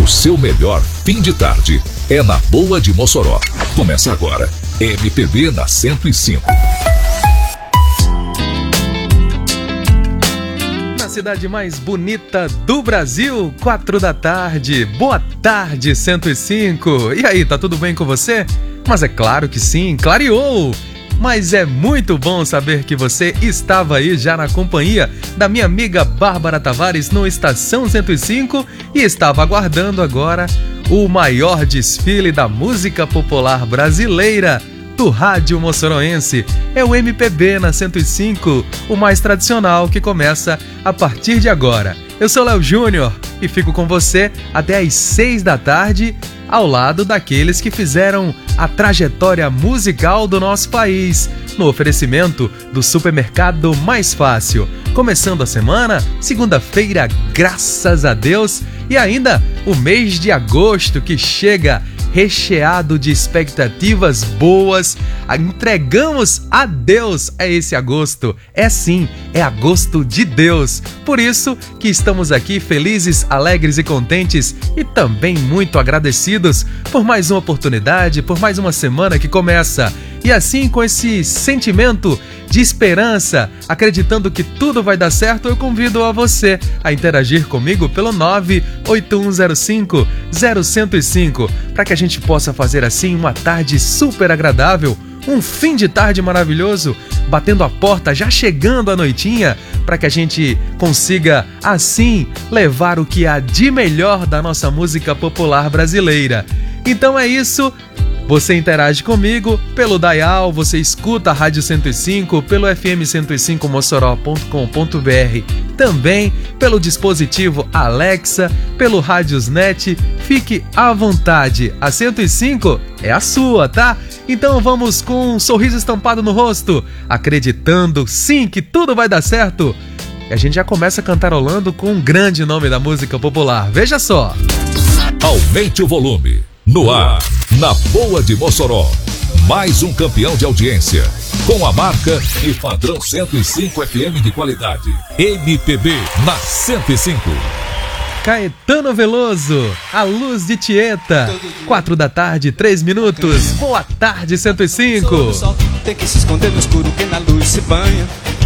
seu melhor fim de tarde é na Boa de Mossoró. Começa agora, MPB na 105. Na cidade mais bonita do Brasil, 4 da tarde. Boa tarde, 105. E aí, tá tudo bem com você? Mas é claro que sim, clareou! Mas é muito bom saber que você estava aí já na companhia da minha amiga Bárbara Tavares no Estação 105 e estava aguardando agora o maior desfile da música popular brasileira do rádio moçoroense. É o MPB na 105, o mais tradicional que começa a partir de agora. Eu sou Léo Júnior e fico com você até às 6 da tarde, ao lado daqueles que fizeram a trajetória musical do nosso país, no oferecimento do supermercado Mais Fácil. Começando a semana, segunda-feira, graças a Deus, e ainda o mês de agosto que chega recheado de expectativas boas. Entregamos a Deus esse agosto. É sim, é agosto de Deus. Por isso que estamos aqui felizes, alegres e contentes e também muito agradecidos por mais uma oportunidade, por mais uma semana que começa. E assim, com esse sentimento de esperança, acreditando que tudo vai dar certo, eu convido a você a interagir comigo pelo 98105-0105 para que a gente possa fazer assim uma tarde super agradável, um fim de tarde maravilhoso, batendo a porta, já chegando a noitinha, para que a gente consiga assim levar o que há de melhor da nossa música popular brasileira. Então é isso. Você interage comigo pelo dial, você escuta a Rádio 105, pelo fm105mossoró.com.br, também pelo dispositivo Alexa, pelo Radiosnet. Fique à vontade, a 105 é a sua, tá? Então vamos com um sorriso estampado no rosto, acreditando sim que tudo vai dar certo. E a gente já começa cantarolando com um grande nome da música popular, veja só. Aumente o volume. No ar, na Boa de Mossoró, mais um campeão de audiência, com a marca e padrão 105 FM de qualidade. MPB na 105. Caetano Veloso, A Luz de Tieta, 4 da tarde, 3 minutos. Boa tarde, 105. Tem que se esconder no escuro que na luz se banha.